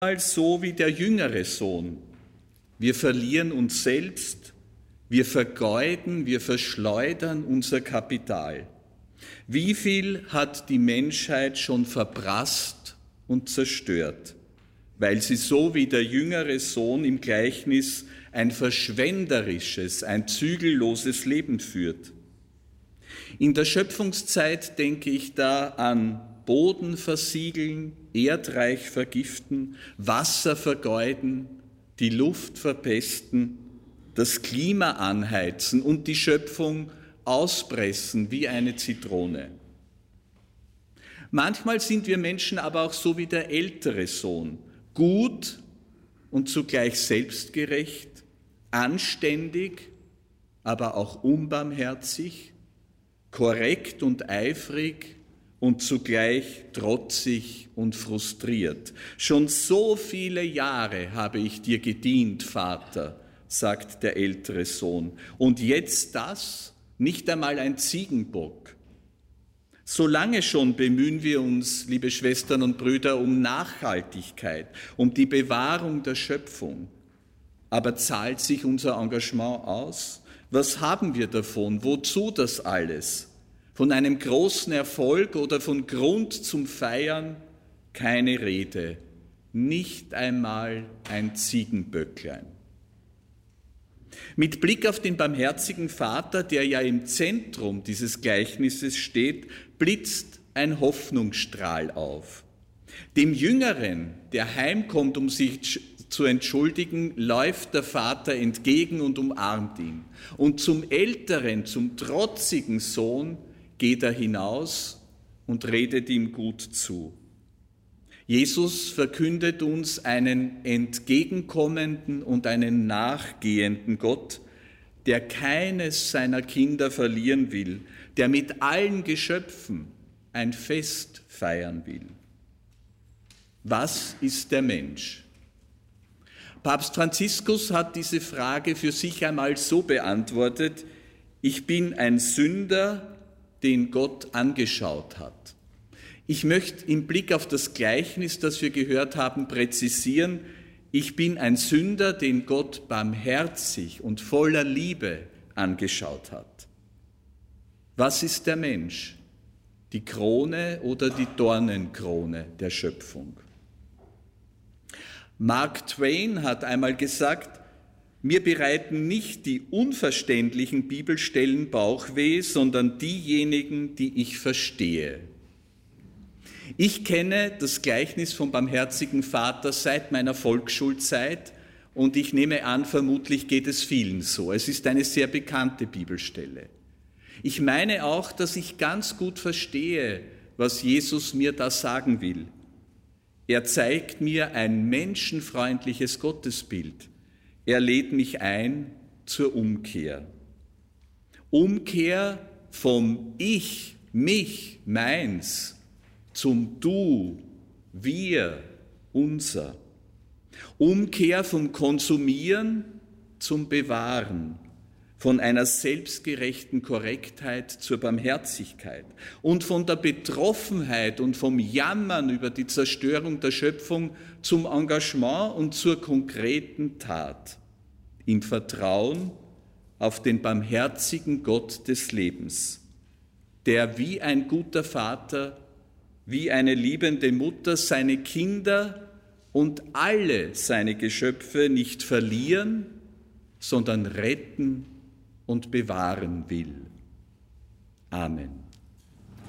so wie der jüngere Sohn. Wir verlieren uns selbst, wir vergeuden, wir verschleudern unser Kapital. Wie viel hat die Menschheit schon verprasst und zerstört, weil sie so wie der jüngere Sohn im Gleichnis ein verschwenderisches, ein zügelloses Leben führt. In der Schöpfungszeit denke ich da an Boden versiegeln, Erdreich vergiften, Wasser vergeuden, die Luft verpesten, das Klima anheizen und die Schöpfung auspressen wie eine Zitrone. Manchmal sind wir Menschen aber auch so wie der ältere Sohn, gut und zugleich selbstgerecht, anständig, aber auch unbarmherzig, korrekt und eifrig und zugleich trotzig und frustriert. Schon so viele Jahre habe ich dir gedient, Vater, sagt der ältere Sohn. Und jetzt das, nicht einmal ein Ziegenbock. So lange schon bemühen wir uns, liebe Schwestern und Brüder, um Nachhaltigkeit, um die Bewahrung der Schöpfung. Aber zahlt sich unser Engagement aus? Was haben wir davon? Wozu das alles? Von einem großen Erfolg oder von Grund zum Feiern? Keine Rede. Nicht einmal ein Ziegenböcklein. Mit Blick auf den barmherzigen Vater, der ja im Zentrum dieses Gleichnisses steht, blitzt ein Hoffnungsstrahl auf. Dem Jüngeren, der heimkommt, um sich zu entschuldigen, läuft der Vater entgegen und umarmt ihn. Und zum älteren, zum trotzigen Sohn geht er hinaus und redet ihm gut zu. Jesus verkündet uns einen entgegenkommenden und einen nachgehenden Gott, der keines seiner Kinder verlieren will, der mit allen Geschöpfen ein Fest feiern will. Was ist der Mensch? Papst Franziskus hat diese Frage für sich einmal so beantwortet: Ich bin ein Sünder, den Gott angeschaut hat. Ich möchte im Blick auf das Gleichnis, das wir gehört haben, präzisieren: Ich bin ein Sünder, den Gott barmherzig und voller Liebe angeschaut hat. Was ist der Mensch? Die Krone oder die Dornenkrone der Schöpfung? Mark Twain hat einmal gesagt: Mir bereiten nicht die unverständlichen Bibelstellen Bauchweh, sondern diejenigen, die ich verstehe. Ich kenne das Gleichnis vom barmherzigen Vater seit meiner Volksschulzeit und ich nehme an, vermutlich geht es vielen so. Es ist eine sehr bekannte Bibelstelle. Ich meine auch, dass ich ganz gut verstehe, was Jesus mir da sagen will. Er zeigt mir ein menschenfreundliches Gottesbild. Er lädt mich ein zur Umkehr. Umkehr vom Ich, mich, meins zum Du, wir, unser. Umkehr vom Konsumieren zum Bewahren, von einer selbstgerechten Korrektheit zur Barmherzigkeit und von der Betroffenheit und vom Jammern über die Zerstörung der Schöpfung zum Engagement und zur konkreten Tat, im Vertrauen auf den barmherzigen Gott des Lebens, der wie ein guter Vater, wie eine liebende Mutter seine Kinder und alle seine Geschöpfe nicht verlieren, sondern retten und bewahren will. Amen.